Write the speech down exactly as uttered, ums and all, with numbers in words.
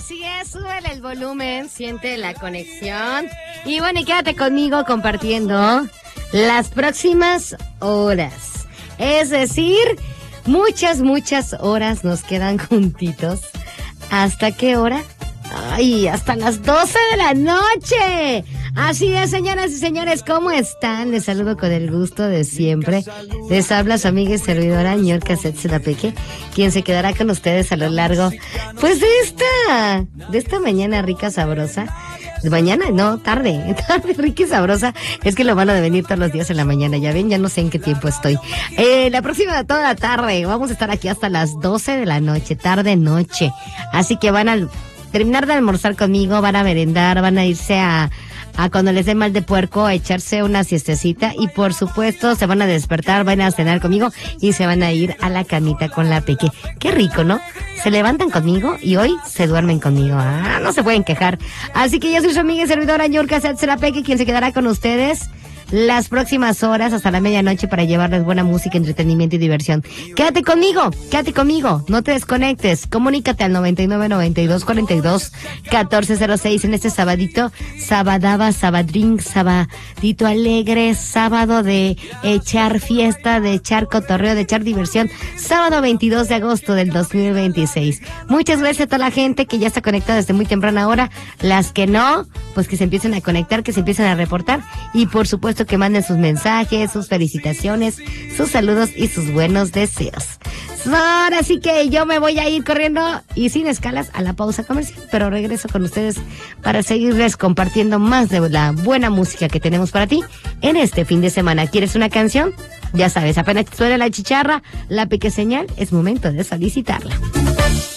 Así es, súbele el volumen, siente la conexión. Y bueno, y quédate conmigo compartiendo las próximas horas. Es decir, muchas, muchas horas nos quedan juntitos. ¿Hasta qué hora? ¡Ay, hasta las doce de la noche! Así es, señoras y señores, ¿cómo están? Les saludo con el gusto de siempre. Les habla su amiga y servidora, Niurka Setselapeque, quien se quedará con ustedes a lo largo, pues de esta, de esta mañana rica, sabrosa. Mañana, no, tarde, tarde, rica y sabrosa. Es que lo malo de venir todos los días en la mañana, ya ven, ya no sé en qué tiempo estoy. Eh, la próxima de toda la tarde, vamos a estar aquí hasta las doce de la noche, tarde, noche. Así que van a terminar de almorzar conmigo, van a merendar, van a irse a, a cuando les dé mal de puerco, a echarse una siestecita y por supuesto se van a despertar, van a cenar conmigo y se van a ir a la camita con la Peque. Qué rico, ¿no? Se levantan conmigo y hoy se duermen conmigo. Ah, no se pueden quejar. Así que yo soy su amiga y servidora Niurka Setselapeque, quien se quedará con ustedes las próximas horas hasta la medianoche para llevarles buena música, entretenimiento y diversión. Quédate conmigo, quédate conmigo, no te desconectes. Comunícate al noventa y nueve, noventa y dos, cuarenta y dos, catorce cero seis en este sabadito, sabadaba, sabadrink, sabadito alegre, sábado de echar fiesta, de echar cotorreo, de echar diversión, sábado veintidós de agosto del dos mil veintiséis. Muchas gracias a toda la gente que ya está conectada desde muy temprana hora, las que no, pues que se empiecen a conectar, que se empiecen a reportar y por supuesto que manden sus mensajes, sus felicitaciones, sus saludos y sus buenos deseos. Ahora sí que yo me voy a ir corriendo y sin escalas a la pausa comercial, pero regreso con ustedes para seguirles compartiendo más de la buena música que tenemos para ti en este fin de semana. ¿Quieres una canción? Ya sabes, apenas suena la chicharra, la Peque señal, es momento de solicitarla.